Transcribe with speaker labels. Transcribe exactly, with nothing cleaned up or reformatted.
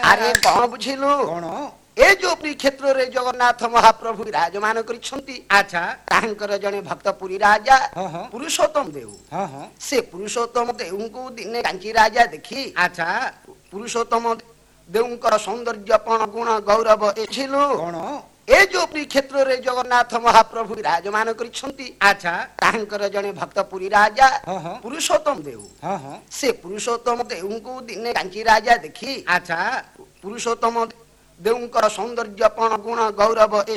Speaker 1: ଆରେ କଣ ବୁଝିଲୁ
Speaker 2: କଣ
Speaker 1: ଏ ଯୋଉ ଶ୍ରୀକ୍ଷେତ୍ର ରେ ଜଗନ୍ନାଥ ମହାପ୍ରଭୁ ବିରାଜମାନ କରିଛନ୍ତି
Speaker 2: ଆଚ୍ଛା
Speaker 1: ତାଙ୍କର ଜଣେ ଭକ୍ତ ପୁରୀ ରାଜା
Speaker 2: ହଁ ହଁ
Speaker 1: ପୁରୁଷୋତ୍ତମ ଦେଉ
Speaker 2: ହଁ ହଁ
Speaker 1: ସେ ପୁରୁଷୋତ୍ତମ ଦେଉଙ୍କୁ ଦିନେ କାଞ୍ଚି ରାଜା ଦେଖି
Speaker 2: ଆଚ୍ଛା
Speaker 1: ପୁରୁଷୋତ୍ତମ ଦେଉଙ୍କର ସୌନ୍ଦର୍ଯ୍ୟପଣ ଗୁଣ ଗୌରବ ବୁଝିଲୁ
Speaker 2: କଣ
Speaker 1: ଏ ଯୋଉ ଶ୍ରୀକ୍ଷେତ୍ରରେ ଜଗନ୍ନାଥ ମହାପ୍ରଭୁ ବିରାଜମାନ କରିଛନ୍ତି
Speaker 2: ଆଚ୍ଛା
Speaker 1: ତାଙ୍କର ଜଣେ ଭକ୍ତ ପୁରୀ ରାଜା
Speaker 2: ହଁ ହଁ
Speaker 1: ପୁରୁଷୋତ୍ତମ ଦେଉ
Speaker 2: ହଁ ହଁ
Speaker 1: ସେ ପୁରୁଷୋତ୍ତମ ଦେଉଙ୍କୁ ଦିନେ କାଞ୍ଚି ରାଜା ଦେଖି
Speaker 2: ଆଚ୍ଛା
Speaker 1: ପୁରୁଷୋତ୍ତମ ଦେଉଙ୍କର ସୌନ୍ଦର୍ଯ୍ୟପଣ ଗୁଣ ଗୌରବ